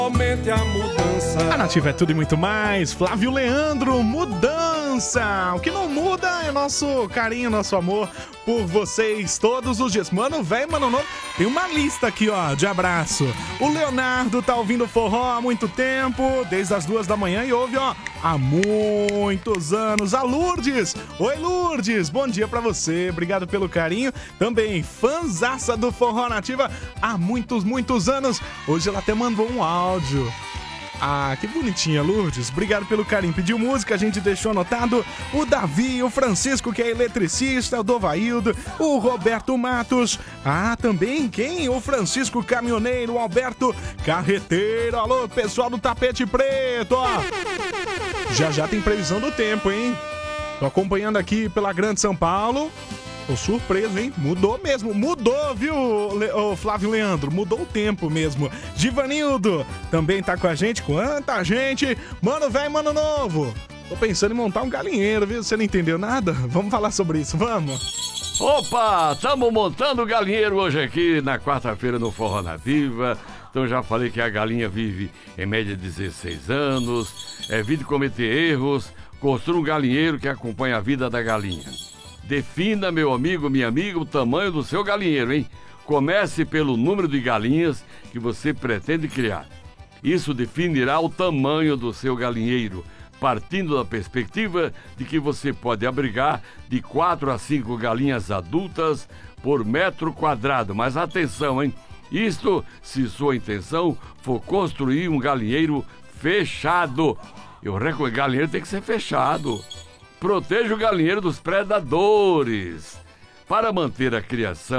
Aumente a mudança. A Nativa é tudo e muito mais. Flávio Leandro, mudança. O que não muda é nosso carinho, nosso amor por vocês todos os dias. Mano, velho, mano novo. Tem uma lista aqui, ó, de abraço. O Leonardo tá ouvindo forró há muito tempo, desde as 2 da manhã e ouve, ó, há muitos anos. A Lourdes. Oi, Lourdes. Bom dia pra você. Obrigado pelo carinho. Também fanzaça do Forró Nativa há muitos anos. Hoje ela até mandou um áudio. Ah, que bonitinha, Lourdes. Obrigado pelo carinho. Pediu música, a gente deixou anotado. O Davi, o Francisco, que é eletricista, o Dovaildo, o Roberto Matos. Ah, também quem? O Francisco Caminhoneiro, o Alberto Carreteiro. Alô, pessoal do Tapete Preto, ó. Já tem previsão do tempo, hein? Tô acompanhando aqui pela Grande São Paulo. Tô surpreso, hein? Mudou mesmo. Mudou, viu, o Flávio Leandro? Mudou o tempo mesmo. Givanildo também tá com a gente. Quanta gente! Mano velho, mano novo. Tô pensando em montar um galinheiro, viu? Você não entendeu nada? Vamos falar sobre isso, vamos? Opa! Estamos montando o galinheiro hoje aqui na quarta-feira no Forró Nativa. Então já falei que a galinha vive em média 16 anos. Evite cometer erros. Construa um galinheiro que acompanha a vida da galinha. Defina, meu amigo, minha amiga, o tamanho do seu galinheiro, hein? Comece pelo número de galinhas que você pretende criar. Isso definirá o tamanho do seu galinheiro, partindo da perspectiva de que você pode abrigar de 4 a 5 galinhas adultas por metro quadrado. Mas atenção, hein? Isto se sua intenção for construir um galinheiro fechado. Eu recomendo, galinheiro tem que ser fechado. Proteja o galinheiro dos predadores. Para manter a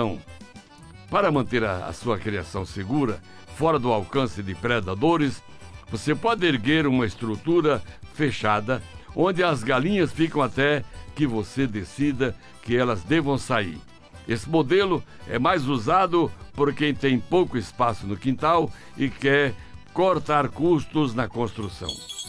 sua criação segura, fora do alcance de predadores, você pode erguer uma estrutura fechada, onde as galinhas ficam até que você decida que elas devam sair. Esse modelo é mais usado por quem tem pouco espaço no quintal e quer cortar custos na construção.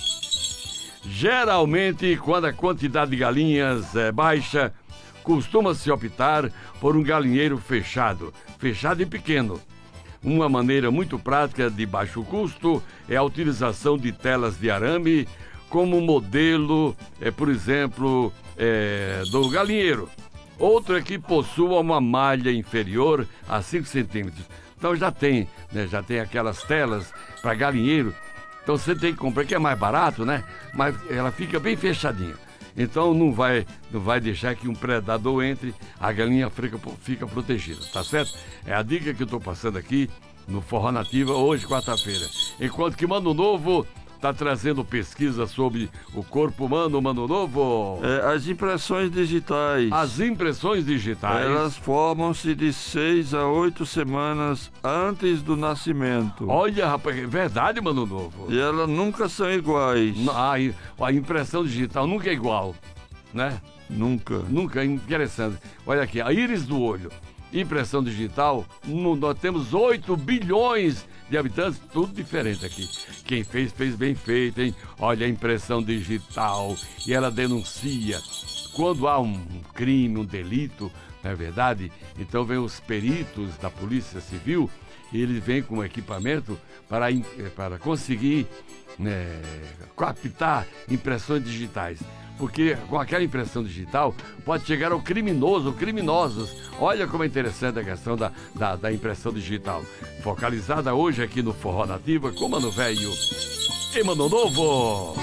Geralmente, quando a quantidade de galinhas é baixa, costuma-se optar por um galinheiro fechado e pequeno. Uma maneira muito prática de baixo custo é a utilização de telas de arame como modelo, por exemplo, do galinheiro. Outro é que possua uma malha inferior a 5 centímetros. Então já tem aquelas telas para galinheiro. Então você tem que comprar, que é mais barato, né? Mas ela fica bem fechadinha. Então não vai deixar que um predador entre, a galinha fica protegida, tá certo? É a dica que eu tô passando aqui no Forró Nativa hoje, quarta-feira. Enquanto que Mano Novo tá trazendo pesquisa sobre o corpo humano, Mano Novo. As impressões digitais. As impressões digitais. Elas formam-se de 6 a 8 semanas antes do nascimento. Olha, rapaz, é verdade, Mano Novo. E elas nunca são iguais. A impressão digital nunca é igual, né? Nunca. Nunca, é interessante. Olha aqui, a íris do olho. Impressão digital, nós temos 8 bilhões de habitantes, tudo diferente aqui. Quem fez bem feito, hein? Olha a impressão digital, e ela denuncia. Quando há um crime, um delito, não é verdade? Então vem os peritos da Polícia Civil, e eles vêm com equipamento para conseguir captar impressões digitais. Porque com aquela impressão digital pode chegar ao criminosos. Olha como é interessante a questão da impressão digital. Focalizada hoje aqui no Forró Nativa com Mano Velho e Mano Novo.